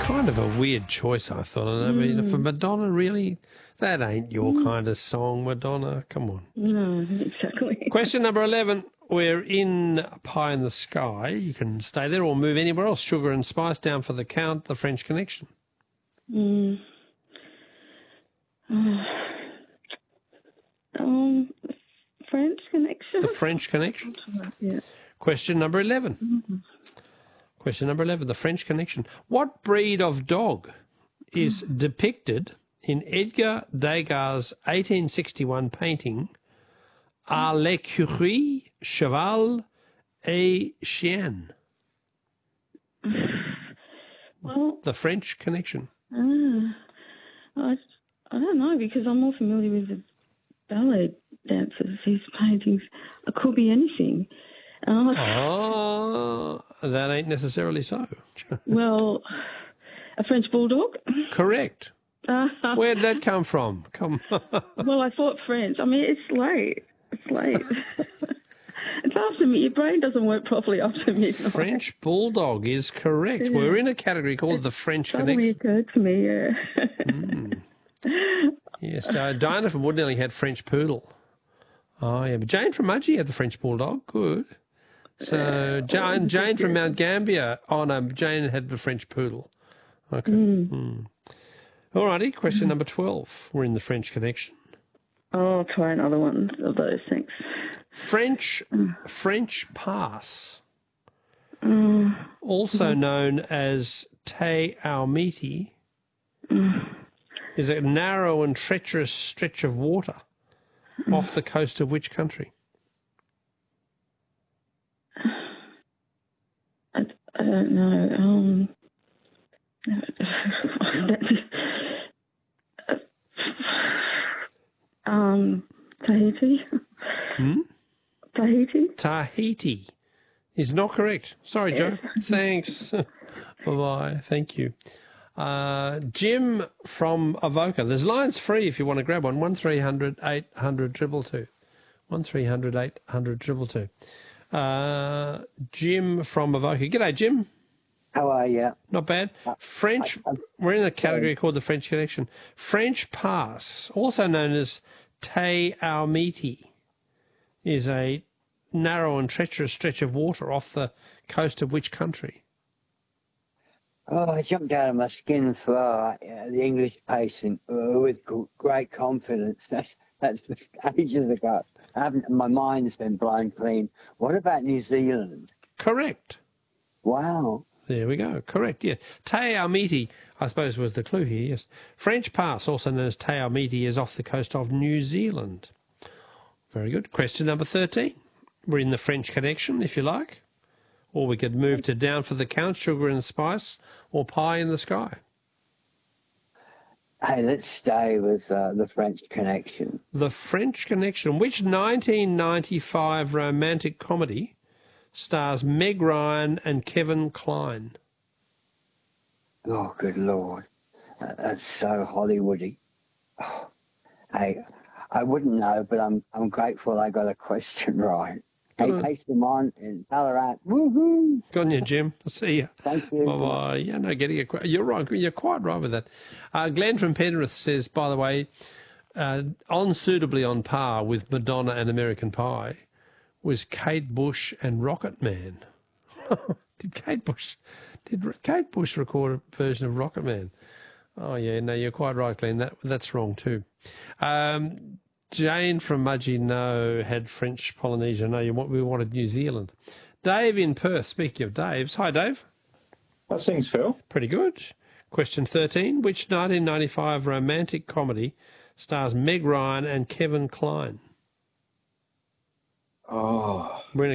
kind of a weird choice, I thought. I mean, for Madonna, really? That ain't your kind of song, Madonna. Come on. No, exactly. Question number 11. We're in Pie in the Sky. You can stay there or move anywhere else. Sugar and Spice down for the count, the French Connection. French Connection? The French Connection. Yeah. Question number 11. Question number 11, the French Connection. What breed of dog is depicted in Edgar Degas' 1861 painting À l'écurie, cheval et chien? Well, The French Connection. I don't know, because I'm more familiar with the ballet dancers. His paintings, it could be anything. Oh, that ain't necessarily so. Well, a French bulldog? Correct. Where'd that come from? Well, I thought French. I mean, it's late. It's late. It's after me. Your brain doesn't work properly after midnight. French bulldog is correct. Yeah. We're in a category called the French Suddenly Connection. occurred to me, yeah. Yes, Diana from Woodnelly had French poodle. Oh, yeah. But Jane from Mudgee had the French bulldog. Good. So Jane from Mount Gambier. Oh, no, Jane had the French poodle. Okay. All righty. Question number 12. We're in the French Connection. I'll try another one of those, thanks. French pass, also known as Te Aumiti, is a narrow and treacherous stretch of water off the coast of which country? I don't know. Tahiti? Tahiti? Tahiti is not correct. Sorry, Joe. Thanks. Bye-bye. Thank you. Jim from Avoca. There's lines free if you want to grab one. 1300 800 222. 1300 800 222. Jim from Avoca. G'day, Jim. How are you? Not bad. French, we're in a category called the French Connection. French Pass, also known as Te Aumiti, is a narrow and treacherous stretch of water off the coast of which country? Oh, I jumped out of my skin for the English patient with great confidence. That's ages ago. My mind's been blown clean. What about New Zealand? Correct. Wow. There we go. Correct, yeah. Te Aumiti, I suppose, was the clue here, yes. French Pass, also known as Te Aumiti, is off the coast of New Zealand. Very good. Question number 13. We're in the French Connection, if you like. Or we could move to Down for the Count, Sugar and Spice, or Pie in the Sky. Hey, let's stay with the French Connection. The French Connection. Which 1995 romantic comedy stars Meg Ryan and Kevin Kline? Oh, good Lord. That's so Hollywoody. Oh, hey, I wouldn't know, but I'm grateful I got a question right. Hey, Simon in Ballarat. Woohoo! Good on you, Jim. I'll see you. Thank you. Bye-bye. Yeah, no, you're right. You're quite right with that. Glenn from Penrith says, by the way, unsuitably on par with Madonna and American Pie was Kate Bush and Rocket Man. Did Kate Bush record a version of Rocket Man? Oh, yeah, no, you're quite right, Glenn. That's wrong too. Jane from Mudgee, no, had French Polynesia. No, we wanted New Zealand. Dave in Perth, speaking of Daves. Hi, Dave. How's things, Phil? Pretty good. Question 13. Which 1995 romantic comedy stars Meg Ryan and Kevin Kline? Oh. We're in a